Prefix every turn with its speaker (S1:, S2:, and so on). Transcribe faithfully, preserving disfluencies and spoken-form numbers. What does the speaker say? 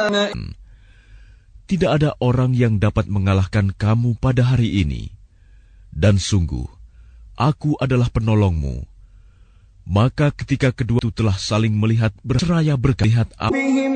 S1: Tidak ada orang yang dapat mengalahkan kamu pada hari ini. Dan sungguh, aku adalah penolongmu. Maka ketika kedua itu telah saling melihat berseraya berkalihat